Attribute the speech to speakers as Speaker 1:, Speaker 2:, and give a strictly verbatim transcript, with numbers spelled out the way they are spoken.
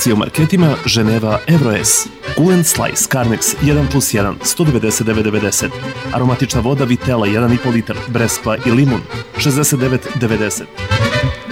Speaker 1: Akcije u marketima Ženeva Evroes. Kulen Slice Carmex jedan plus jedan sto devedeset devet devedeset. Aromatična voda Vitela jedan i po litar Brespa i limun šezdeset devet devedeset.